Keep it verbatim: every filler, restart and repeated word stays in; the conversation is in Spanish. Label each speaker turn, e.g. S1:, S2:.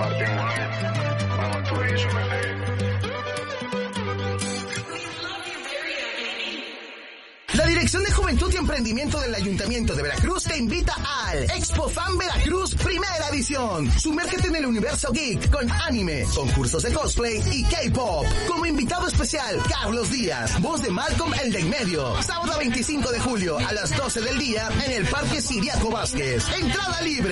S1: La Dirección de Juventud y Emprendimiento del Ayuntamiento de Veracruz te invita al Expo Fan Veracruz Primera Edición. Sumérgete en el universo geek con anime, concursos de cosplay y K-pop. Como invitado especial, Carlos Díaz, voz de Malcolm el de en medio. Sábado veinticinco de julio a las doce del día en el Parque Siriaco Vázquez. Entrada libre.